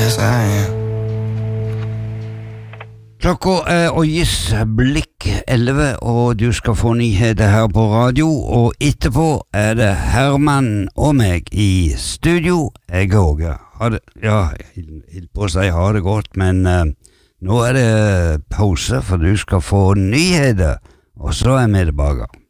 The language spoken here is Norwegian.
Yes, I am. Klokka Oyes blikk 11, og du skal få nyheter her på radio, og etterpå det Herman og meg i studio. Jeg Åge. Jeg på å si ha det godt, men nå det pause, for du skal få nyheter, og så vi tilbake.